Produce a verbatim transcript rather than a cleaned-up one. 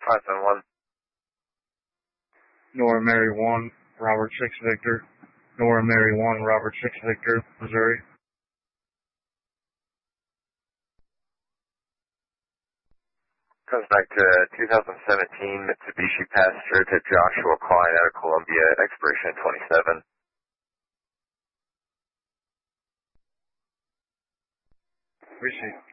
five seven one. Nora Mary one, Robert six Victor. Nora Mary one, Robert six Victor, Missouri. Comes back to two thousand seventeen Mitsubishi Passenger to Joshua Klein out of Columbia, expiration twenty-seven. Receive.